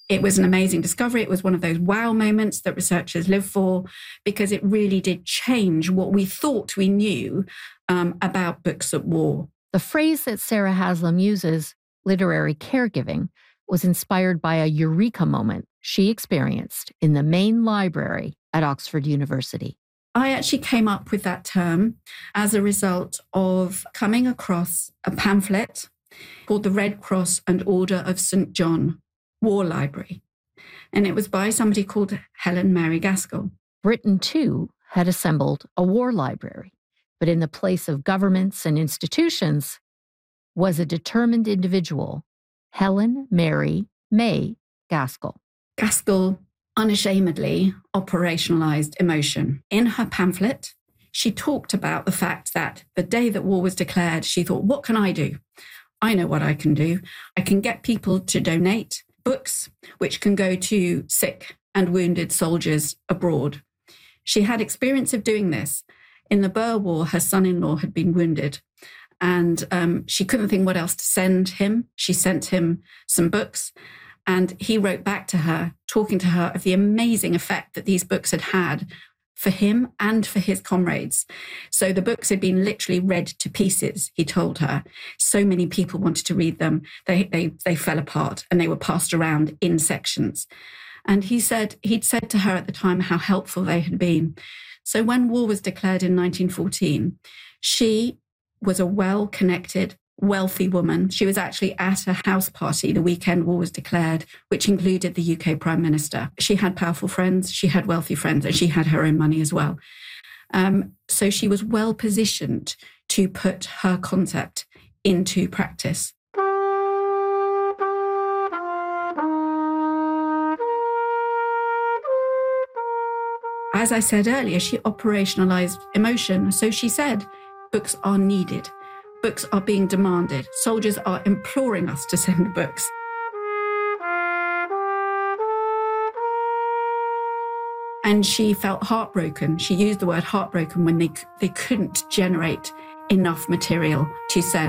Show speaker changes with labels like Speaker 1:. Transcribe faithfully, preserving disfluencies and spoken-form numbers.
Speaker 1: It was an amazing discovery. It was one of those wow moments that researchers live for, because it really did change what we thought we knew um, about books at war.
Speaker 2: The phrase that Sarah Haslam uses, literary caregiving, was inspired by a eureka moment she experienced in the main library at Oxford University.
Speaker 1: I actually came up with that term as a result of coming across a pamphlet called the Red Cross and Order of Saint John War Library. And it was by somebody called Helen Mary Gaskell.
Speaker 2: Britain, too, had assembled a war library, but in the place of governments and institutions was a determined individual, Helen Mary May Gaskell.
Speaker 1: Gaskell unashamedly operationalized emotion. In her pamphlet, she talked about the fact that the day that war was declared, she thought, what can I do? I know what I can do. I can get people to donate books, which can go to sick and wounded soldiers abroad. She had experience of doing this. In the Boer War, her son-in-law had been wounded, and um, she couldn't think what else to send him. She sent him some books, and he wrote back to her, talking to her of the amazing effect that these books had had for him and for his comrades. So the books had been literally read to pieces, he told her. So many people wanted to read them. They, they, they fell apart, and they were passed around in sections. And he said, he'd said to her at the time how helpful they had been. So when war was declared in nineteen fourteen, she was a well-connected, wealthy woman. She was actually at a house party the weekend war was declared, which included the U K Prime Minister. She had powerful friends, she had wealthy friends, and she had her own money as well. Um, so she was well positioned to put her concept into practice. As I said earlier, she operationalized emotion. So she said, books are needed. Books are being demanded. Soldiers are imploring us to send books. And she felt heartbroken. She used the word heartbroken when they, they couldn't generate enough material to send.